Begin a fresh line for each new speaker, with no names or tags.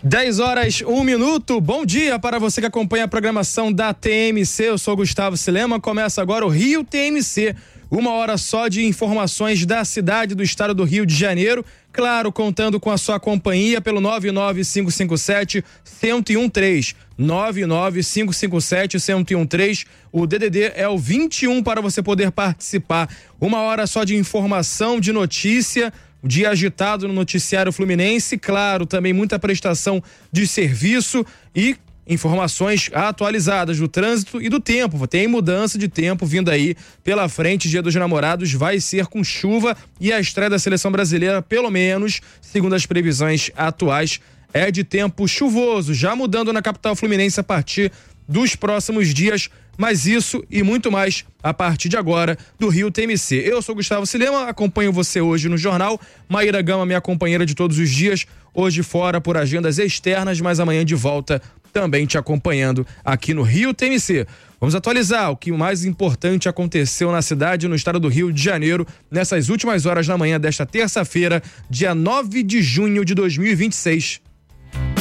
10h01. Bom dia para você que acompanha a programação da TMC. Eu sou Gustavo Silema. Começa agora o Rio TMC. 1 hora só de informações da cidade do estado do Rio de Janeiro. Claro, contando com a sua companhia pelo 99557-1013. 99557-1013. O DDD é o 21 para você poder participar. 1 hora só de informação, de notícia. Dia agitado no noticiário fluminense, claro, também muita prestação de serviço e informações atualizadas do trânsito e do tempo. Tem mudança de tempo vindo aí pela frente. Dia dos Namorados vai ser com chuva e a estreia da seleção brasileira, pelo menos, segundo as previsões atuais, é de tempo chuvoso, já mudando na capital fluminense a partir dos próximos dias. Mas isso e muito mais a partir de agora do Rio TMC. Eu sou Gustavo Silema, acompanho você hoje no jornal. Maíra Gama, minha companheira de todos os dias, hoje fora por agendas externas, mas amanhã de volta também te acompanhando aqui no Rio TMC. Vamos atualizar o que mais importante aconteceu na cidade, no estado do Rio de Janeiro, nessas últimas horas da manhã desta terça-feira, dia 9 de junho de 2026.